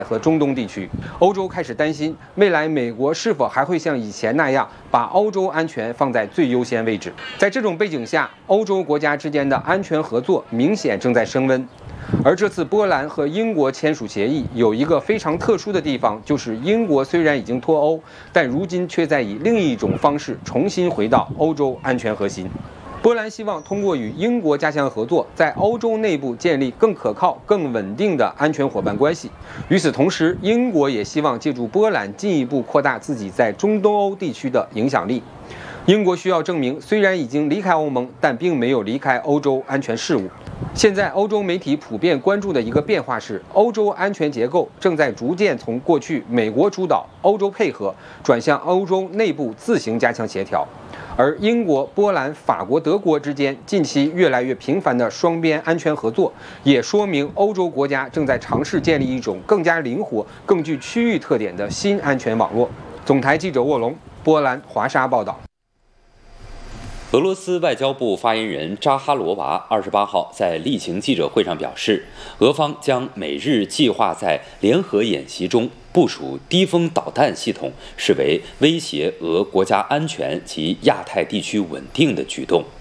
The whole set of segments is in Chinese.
和中东地区。欧洲开始担心，未来美国是否还会像以前那样把欧洲安全放在最优先位置。在这种背景下，欧洲国家之间的安全合作明显正在升温。而这次波兰和英国签署协议有一个非常特殊的地方，就是英国虽然已经脱欧，但如今却在以另一种方式重新回到欧洲安全核心。波兰希望通过与英国加强合作，在欧洲内部建立更可靠、更稳定的安全伙伴关系。与此同时，英国也希望借助波兰进一步扩大自己在中东欧地区的影响力。英国需要证明，虽然已经离开欧盟，但并没有离开欧洲安全事务。现在，欧洲媒体普遍关注的一个变化是，欧洲安全结构正在逐渐从过去美国主导、欧洲配合，转向欧洲内部自行加强协调。而英国、波兰、法国、德国之间近期越来越频繁的双边安全合作，也说明欧洲国家正在尝试建立一种更加灵活、更具区域特点的新安全网络。总台记者沃龙，波兰华沙报道。 俄罗斯外交部发言人扎哈罗娃28号在例行记者会上表示，俄方将美日计划在联合演习中部署低风导弹系统视为威胁俄国家安全及亚太地区稳定的举动。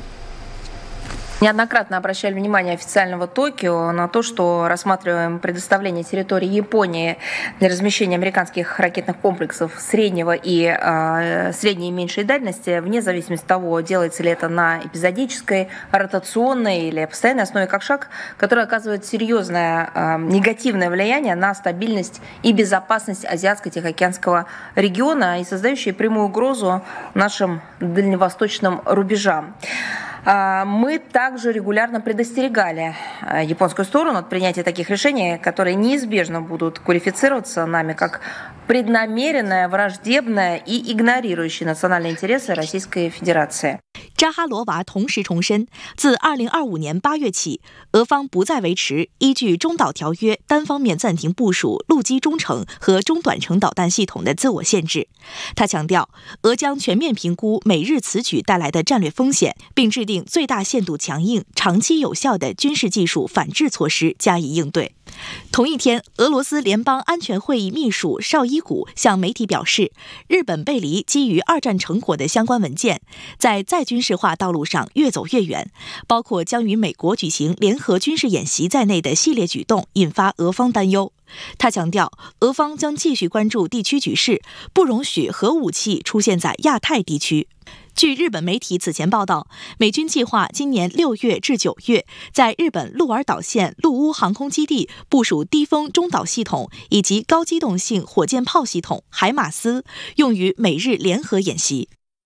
Неоднократно обращали внимание официального Токио на то, что рассматриваем предоставление территории Японии для размещения американских ракетных комплексов среднего и средней и меньшей дальности, вне зависимости от того, делается ли это на эпизодической, ротационной или постоянной основе, как шаг, который оказывает серьезное негативное влияние на стабильность и безопасность Азиатско-Тихоокеанского региона и создающий прямую угрозу нашим дальневосточным рубежам. Мы также регулярно предостерегали японскую сторону от принятия таких решений, которые неизбежно будут квалифицироваться нами как преднамеренное, враждебное и игнорирующее национальные интересы Российской Федерации. 扎哈罗娃同时重申，自2025年8月起，俄方不再维持依据中导条约单方面暂停部署陆基中程和中短程导弹系统的自我限制。他强调，俄将全面评估美日此举带来的战略风险，并制定最大限度强硬、长期有效的军事技术反制措施加以应对。同一天，俄罗斯联邦安全会议秘书绍伊古向媒体表示，日本背离基于二战成果的相关文件，在再军事化道路上越走越远，包括将与美国举行联合军事演习在内的系列举动引发俄方担忧。他强调，俄方将继续关注地区局势，不容许核武器出现在亚太地区。据日本媒体此前报道，美军计划今年6月至9月在日本鹿儿岛县陆屋航空基地部署低风中导系统以及高机动性火箭炮系统海马斯，用于美日联合演习。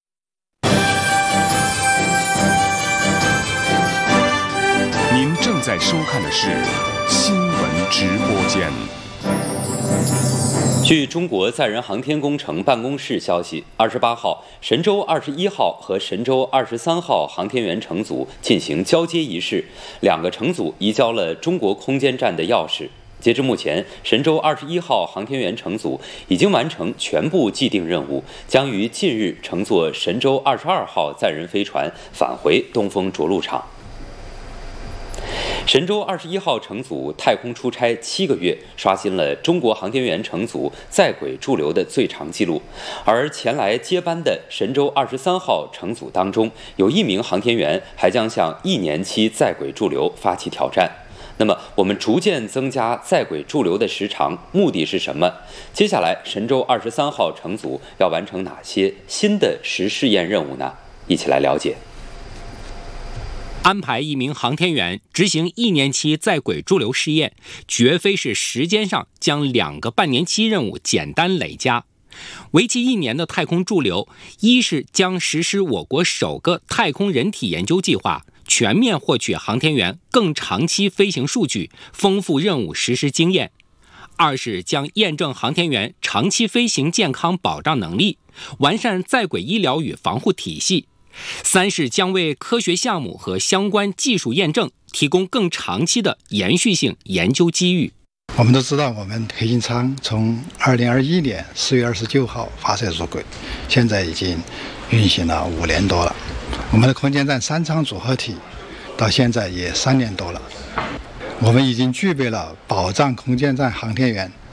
您正在收看的是新闻直播间。 据中国载人航天工程办公室消息，28号，神舟21号和神舟23号航天员乘组进行交接仪式，两个乘组移交了中国空间站的钥匙。截至目前，神舟21号航天员乘组已经完成全部既定任务，将于近日乘坐神舟22号载人飞船返回东风着陆场。神舟21号乘组太空出差7个月，刷新了中国航天员乘组在轨驻留的最长纪录。而前来接班的神舟23号乘组当中，有1名航天员还将向1年期在轨驻留发起挑战。那么，我们逐渐增加在轨驻留的时长，目的是什么？接下来，神舟23号乘组要完成哪些新的实试验任务呢？一起来了解。 安排一名航天员执行1年期在轨驻留试验，绝非是时间上将2个半年期任务简单累加。为期1年的太空驻留，一是将实施我国首个太空人体研究计划，全面获取航天员更长期飞行数据，丰富任务实施经验；二是将验证航天员长期飞行健康保障能力，完善在轨医疗与防护体系；三是将为科学项目和相关技术验证提供更长期的延续性研究机遇。 我们都知道，我们黑金舱从2021年4月29号发射入轨，现在已经运行了5年多了。我们的空间站3舱组合体到现在也3年多了。我们已经具备了保障空间站航天员